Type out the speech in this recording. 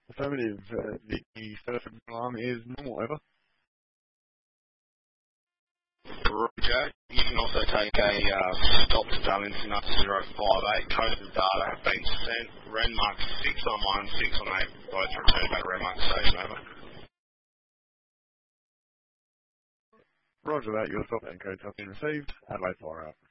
Affirmative. The first alarm is normal. Over. Roger. You can also take a stop to Darwin Sinus 058. Codes of data have been sent. Renmark 6 on 1, 6 on 8. Both return back to Renmark station. Over. Roger that. Your stop and codes have been received. Adelaide fire out.